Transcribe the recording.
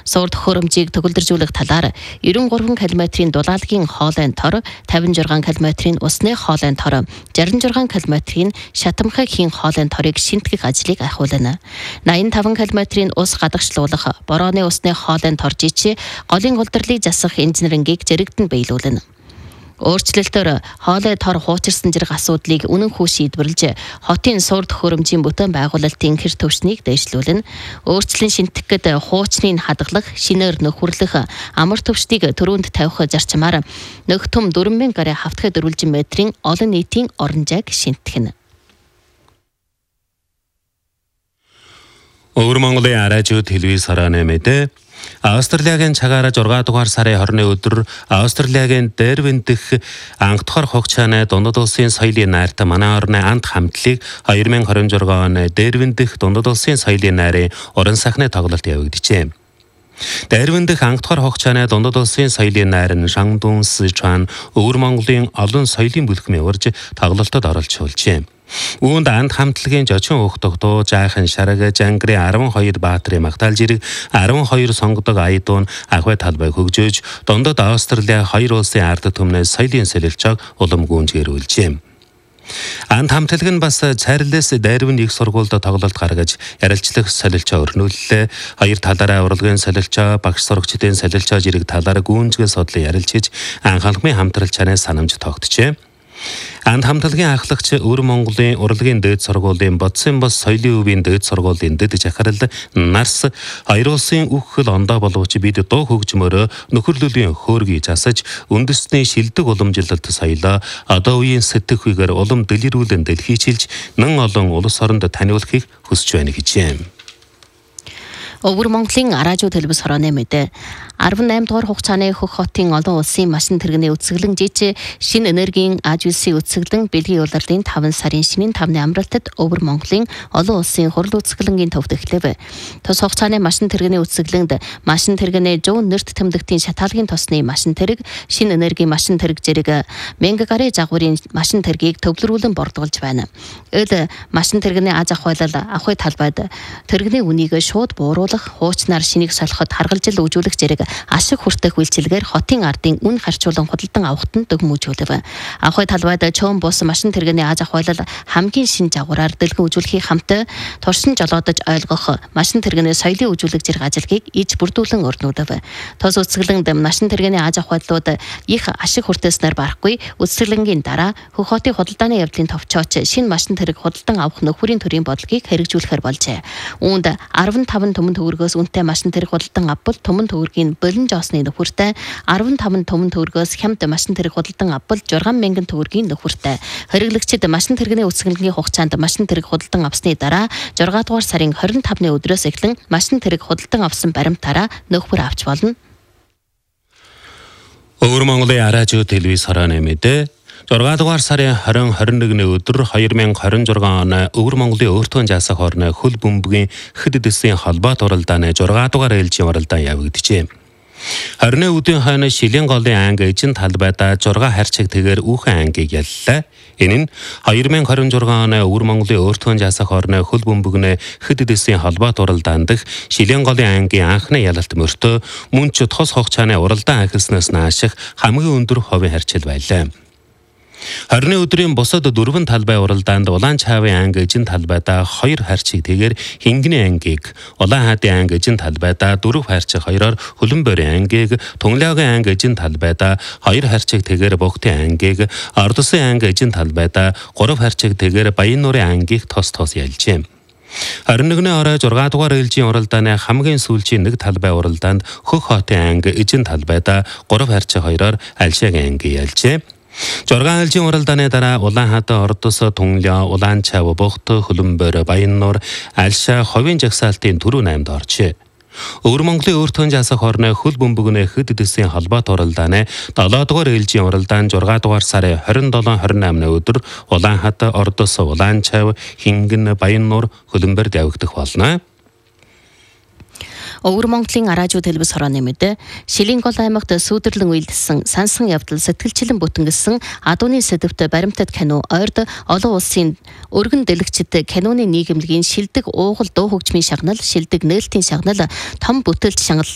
Сурд хөрөмжийг төгөлдржүүлэх талаар 93 км-ийн дулаалгийн хоолойн тор, 56 км-ийн усны хоолойн тор, 66 км-ийн шатамхай хийн хоолойн торыг шинтгэх ажлыг ахиулна. 85 км-ийн ус гадагшлуулах, борооны усны хоолойн тор жичи голын улирлыг засах инженерингийг зэрэгтэн биелүүлнэ. Өөрчлөлтөөр хоолой тор хуучирсан зэрэг асуудлыг үнэн хүү шийдвэрлэж, хотын сурд хөрөмжийн бүтээн байгуулалтын хэр төвшнийг дээшлүүлнэ. Өөрчлөн шинтгэхэд хуучныг хадгалах, шинээр нөхөрлөх, амар төвшнийг төрөнд тавих зарчмаар нөхтөм 4,000 гаруй хавтгай дөрвөлжин метрийн олон нийтийн орон зайг шинтгэнэ. Өвөр Монголын радио телевиз харааны мэдээ. Австралийн цагаараа 6 дугаар сарын 20-ны өдөр Австралийн Дарвин дэх анхдахар хугацааны дундад улсын соёлын найрт манай орны ант хамтлыг 2026 оны Дарвин дэх дундад улсын соёлын найрын уран сайхны тоглолт явагдажээ. Дарвин дэх анхдахар хугацааны дундад улсын соёлын найр нь Шангдун Сычуан Өвөр Монголын олон соёлын бүлэглэм яварж тоглолтод оролцуулжээ. Үүнд ант хамтлагийн жочин уухтогдоо жаахан шараг жангри 12 баатрын магтаал жирэг 12 сонгодог аядуун ахвай талбай хөгжөөж дундад Австралийн хоёр улсын ард түмнээс соёлын солилцоог улам гүйцэтгүүлжээ. Ант хамтлаг нь бас цайрлаас Дарвин их сургуульд тоглолт гаргаж ярилцлах солилцоо өрнүүллээ. Хоёр талаараа урлагийн солилцоо, багш сурагчдын солилцоо жирэг талаар гүйцэтгэл судлан ярилцж анхааламжын хамтрал чанаа санамж тогтжээ. Ант хамтлагийн ахлагч Өвөр Монголын урлагийн дээд сургуулийн бодсон бос соёлын өвийн дээд сургуулийн дэд жахарал нарс хоёр улсын үхэл ондоо болгож бид дуу хөгжмөөрөө нөхөрлөлийн хөөргийг засаж үндэсний шилдэг уламжлалт соёлоо одоо үеийн сэтгэхүйгээр улам дэлгэрүүлэн дэлхийчилж нэн олон улс оронд таниулахыг хүсэж байна гэжээ. Өвөр Монголын радио телевиз хорооны мэдээ 18 дугаар хугацааны хөх хотын олон улсын машин тэрэгний үцэглэн жижиг шинэ энергийн АЖС үцэглэн бэлгийн улирлын 5 сарын шинийн 5-ны амралтад Өвөр Монголын олон улсын хурал үцэглэнгийн төвд эхлэв. Тус хугацааны машин тэрэгний үцэглэнд машин тэрэгний 100 нэрт тэмдэгтийн шатаалгын тосны машин тэрэг, шинэ энергийн машин тэрэг зэрэг 1000 гаруй загварын машин тэргийг төвлөрүүлэн бордголж байна. Ил машин тэрэгний аз ахуйлал ахуй талбайд тэрэгний үнийг шууд бууруулах, хуучнаар шинийг солиход харгалзал үүжүүлэх зэрэг ашиг хүртэх үйлчилгээр хотын ардын үн харьцуулан худалдан авахт нь дөмөжүүлв. Ахуй талбайд чөөн бус машин тэрэгний аз ахуйлал хамгийн шин жагвараар дэлгэн үзүүлэхийн хамт туршин жолоодож ойлгох машин тэрэгний соёлын үзүүлэг зэрэг ажилгийг иж бүрдүүлэн өрнүүлв. Тос үцэглэнд машин тэрэгний аз ахуйллууд их ашиг хүртээснээр барахгүй үцэглэнгийн дараа хөх хотын худалдааны явдлын товчооч шинэ машин тэрэг худалдан авах нөхөрийн төрийн бодлогыг хэрэгжүүлэхээр болжээ. Үүнд 15 төмөн төгрөгөөс үнэтэй машин тэрэг худалдан авбал төмөн төгрөгийн болон жоосны нөхөртэй 15 төмөн төгрөгөөс хямд машин тэрэг худалдан авбал 6,000 төгрөгийн нөхөртэй. Хориглогчид машин тэрэгний үцэглэнгийн хугацаанд машин тэрэг худалдан авсны дараа 6 дугаар сарын 25-ны өдрөөс эхлэн машин тэрэг худалдан авсан баримтаараа нөхөр авч болно. Өвөр Монголын радио телевиз харааны мэдээ 6 дугаар сарын 20-21-ны өдөр 2026 оны Өвөр Монголын өөртөө жасах орны хөл бөмбөгийн хэд дэсийн холбоот уралдааны 6 дугаар ээлжийн уралдаан явагдажээ. 20-ны өдрийн хойно Шилийн голын анги эжин талбайдаа 6 харьцаг тэгээр үүхэн ангийг яллаа. Энэ нь 2026 оны Өвөр Монголын өөртөө жасах орны хөл бөмбөгний хэд дэсийн холбоот уралдаан дэх Шилийн голын ангийн анхны ялалт мөртөө мөн ч тос хугацааны уралдаан ахилснаас нааших хамгийн өндөр хувийн харьцал байлаа. 20-ны өдрийн бусад 4 талбай уралдаанд Улаан Чаавын анги эжин талбайдаа 2 харьцаг тэгээр Хингний ангиг, Улаан хаадын анги эжин талбайдаа 4 харьцаг 2-оор Хөлбөмбөрийн ангиг, Тунгалиагийн анги эжин талбайдаа 2 харьцаг тэгээр Богтын ангиг, Ордосын анги эжин талбайдаа 3 харьцаг тэгээр Баяннуурын ангиг тос ялжээ. 21-ний орой 6 дугаар ээлжийн уралдааны хамгийн сүүлчийн нэг талбай уралдаанд Хөх хотын анги эжин талбайдаа 3 харьцаг 2-оор Альшагийн анги ялжээ. 6 ээлжийн уралдааны дараа Улаан хаад, Ордос, Тунгалиа, Улаан Чаав, Богт, Хөлбөмбөр, Баяннуур, Альшаа хувийн жагсаалтын түрүү 8-д оржээ. Өвөр Монголын өөртөө жасах орны хөл бөмбөгний хэд дэсийн холбоот уралдааны 7 дугаар ээлжийн уралдаан 6 дугаар сарын 27-28-ны өдөр Улаан хаад, Ордос, Улаан Чаав, Хингэн, Баяннуур, Хөлбөмбөрд явагдах болно. Өвөр Монголын радио телевиз хорооны мэдээ Шилийн гол аймагт сүйдэрлэн үйлдэлсэн сансан явдал сэтгэлчлэн бүтэнгэлсэн адууны сэдвт баримтат кино ойрд олон улсын өргөн дэлгэцэд киноны нийгэмлэгийн шилдэг уугуул дуу хөгжмийн шагнал, шилдэг нээлтийн шагнал, том бүтээлч шагнал